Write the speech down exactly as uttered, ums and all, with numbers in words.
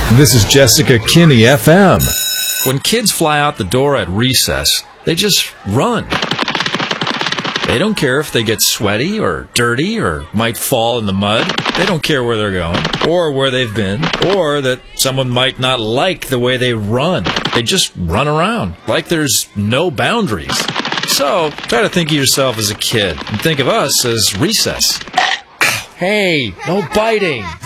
This is Jessica Kinney F M. When kids fly out the door at recess, they just run. They don't care if they get sweaty or dirty or might fall in the mud. They don't care where they're going or where they've been or that someone might not like the way they run. They just run around like there's no boundaries. So try to think of yourself as a kid and think of us as recess. Hey, no biting.